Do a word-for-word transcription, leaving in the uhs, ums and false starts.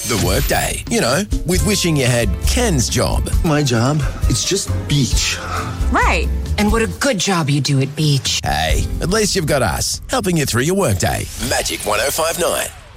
The workday, you know, with wishing you had Ken's job. My job? It's just beach. Right. And what a good job you do at beach. Hey, at least you've got us, helping you through your workday. Magic one oh five nine.